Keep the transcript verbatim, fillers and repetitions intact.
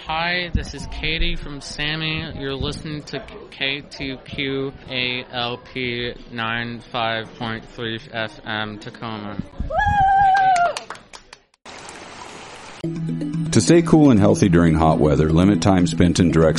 Hi, this is Katie from Sammy. You're listening to K two Q A L P ninety-five point three F M Tacoma. To stay cool and healthy during hot weather, limit time spent in direct